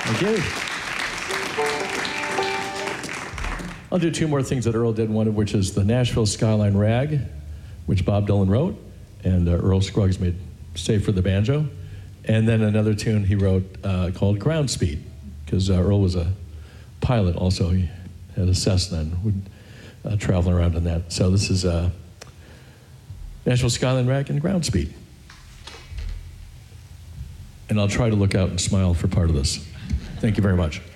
Thank you. I'll do two more things that Earl did, one of which is the Nashville Skyline Rag, which Bob Dylan wrote, and Earl Scruggs made safe for the banjo. And then another tune he wrote called Ground Speed, because Earl was a pilot also. He had a Cessna and would travel around in that. So this is Nashville Skyline Rag and Ground Speed. And I'll try to look out and smile for part of this. Thank you very much.